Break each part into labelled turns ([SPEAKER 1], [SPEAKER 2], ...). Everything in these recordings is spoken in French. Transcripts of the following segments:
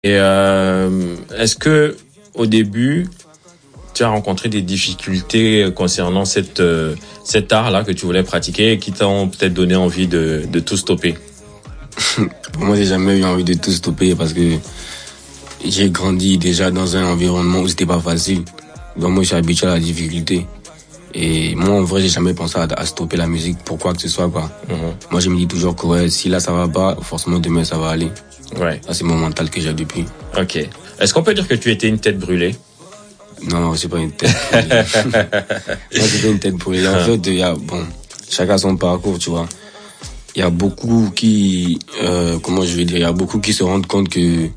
[SPEAKER 1] Et est-ce que au début, tu as rencontré des difficultés concernant cet art-là que tu voulais pratiquer et qui t'ont peut-être donné envie de tout stopper?
[SPEAKER 2] Pour moi, j'ai jamais eu envie de tout stopper parce que j'ai grandi déjà dans un environnement où c'était pas facile. Donc moi, je suis habitué à la difficulté. Et moi, en vrai, j'ai jamais pensé à stopper la musique pour quoi que ce soit, quoi. Moi, je me dis toujours que ouais, si là ça va pas, forcément demain ça va aller.
[SPEAKER 1] Ouais.
[SPEAKER 2] Ça, c'est mon mental que j'ai depuis.
[SPEAKER 1] Ok. Est-ce qu'on peut dire que tu étais une tête brûlée?
[SPEAKER 2] Non, c'est pas une tête brûlée. Moi, c'est pas une tête brûlée. En fait, chacun son parcours, tu vois. Il y a beaucoup qui, il y a beaucoup qui se rendent compte que, il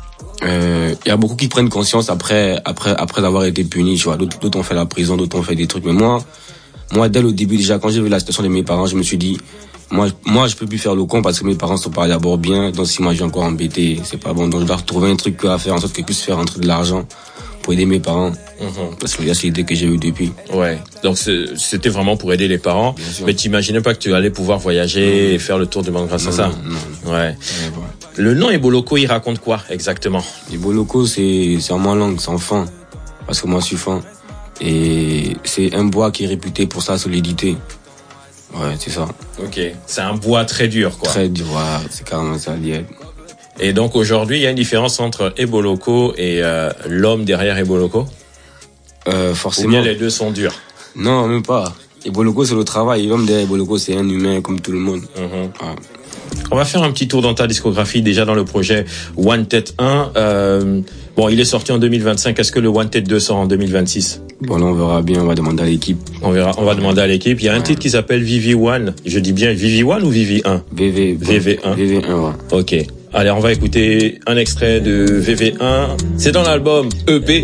[SPEAKER 2] y a beaucoup qui prennent conscience après avoir été punis, tu vois. D'autres ont fait la prison, d'autres ont fait des trucs. Mais moi, dès le début, déjà, quand j'ai vu la situation de mes parents, je me suis dit, moi, je peux plus faire le con parce que mes parents sont pas d'abord bien. Donc, si moi, je vais encore embêter, c'est pas bon. Donc, je dois retrouver un truc à faire en sorte que je puisse faire rentrer de l'argent pour aider mes parents. Parce que c'est l'idée que j'ai eue depuis.
[SPEAKER 1] Ouais. Donc, c'était vraiment pour aider les parents. Mais tu imaginais pas que tu allais pouvoir voyager et faire le tour du monde grâce à ça?
[SPEAKER 2] Non.
[SPEAKER 1] Ouais. Le nom Eboloko, il raconte quoi, exactement?
[SPEAKER 2] Eboloko, c'est en ma langue, c'est en fin. Parce que moi, je suis fin. Et c'est un bois qui est réputé pour sa solidité. Ouais, c'est ça.
[SPEAKER 1] Ok. C'est un bois très dur, quoi.
[SPEAKER 2] Très dur, ouais, c'est carrément ça, lié.
[SPEAKER 1] Et donc, aujourd'hui, il y a une différence entre Eboloko et l'homme derrière Eboloko?
[SPEAKER 2] Forcément.
[SPEAKER 1] Ou bien les deux sont durs?
[SPEAKER 2] Non, même pas. Eboloko, c'est le travail. L'homme derrière Eboloko, c'est un humain comme tout le monde. Ouais.
[SPEAKER 1] On va faire un petit tour dans ta discographie, déjà dans le projet Wanted 1. Bon, il est sorti en 2025. Est-ce que le Wanted 2 sort en 2026?
[SPEAKER 2] Bon, là, on verra bien. On va demander à l'équipe.
[SPEAKER 1] On va demander à l'équipe. Il y a un titre qui s'appelle VV1. Je dis bien VV1 ou VV1? VV1.
[SPEAKER 2] VV1, ouais.
[SPEAKER 1] Ok. Allez, on va écouter un extrait de VV1. C'est dans l'album EP.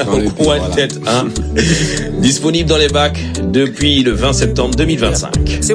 [SPEAKER 1] Wanted 1. Disponible dans les bacs depuis le 20 septembre 2025.